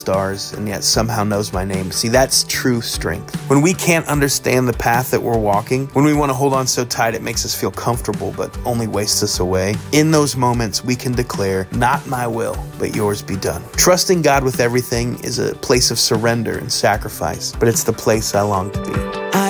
stars and yet somehow knows my name. See, that's true strength. When we can't understand the path that we're walking, when we want to hold on so tight it makes us feel comfortable but only wastes us away, in those moments we can declare, not my will, but yours be done. Trusting God with everything is a place of surrender and sacrifice, but it's the place I long to be.